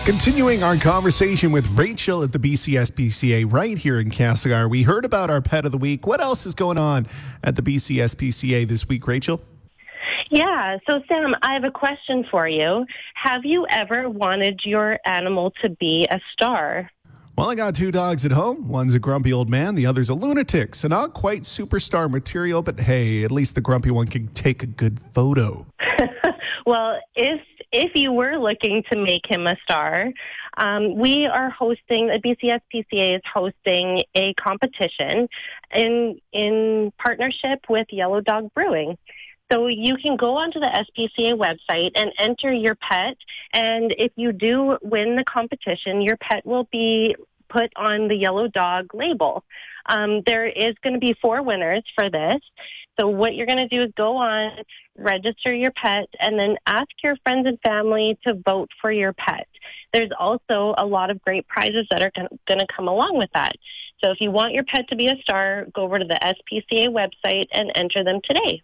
Continuing our conversation with Rachel at the BCSPCA right here in Castlegar. We heard about our pet of the week. What else is going on at the BCSPCA this week, Rachel? Yeah, so Sam, I have a question for you. Have you ever wanted your animal to be a star? Well, I got two dogs at home. One's a grumpy old man. The other's a lunatic. So not quite superstar material, but hey, at least the grumpy one can take a good photo. Well, if you were looking to make him a star, we are hosting, the BCSPCA is hosting a competition in partnership with Yellow Dog Brewing. So you can go onto the SPCA website and enter your pet, and if you do win the competition, your pet will be put on the Yellow Dog label. There is going to be 4 winners for this. So what you're going to do is go on, register your pet, and then ask your friends and family to vote for your pet. There's also a lot of great prizes that are going to come along with that. So if you want your pet to be a star, go over to the SPCA website and enter them today.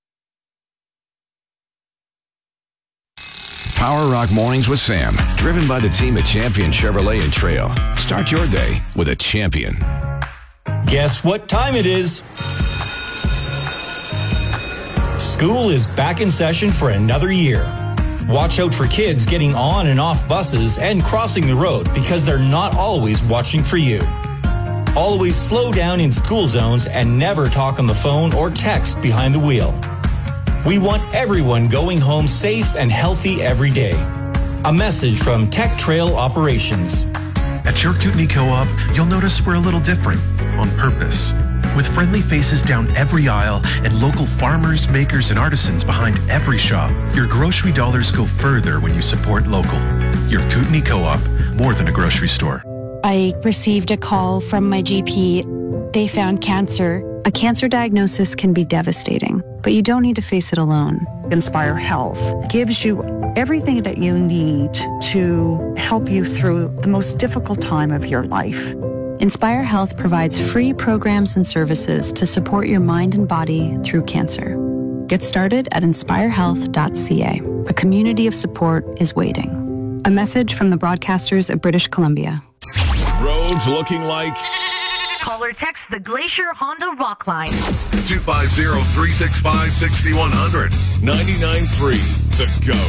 Power Rock Mornings with Sam, driven by the team at Champion Chevrolet and Trail. Start your day with a champion. Guess what time it is? School is back in session for another year. Watch out for kids getting on and off buses and crossing the road because they're not always watching for you. Always slow down in school zones and never talk on the phone or text behind the wheel. We want everyone going home safe and healthy every day. A message from Tech Trail Operations. At your Kootenai Co-op, you'll notice we're a little different on purpose. With friendly faces down every aisle and local farmers, makers, and artisans behind every shop, your grocery dollars go further when you support local. Your Kootenai Co-op, more than a grocery store. I received a call from my GP. They found cancer. A cancer diagnosis can be devastating, but you don't need to face it alone. Inspire Health gives you everything that you need to help you through the most difficult time of your life. Inspire Health provides free programs and services to support your mind and body through cancer. Get started at inspirehealth.ca. A community of support is waiting. A message from the broadcasters of British Columbia. Roads looking like... Call or text the Glacier Honda Rock Line. 250-365-6100. 99.3 The Go.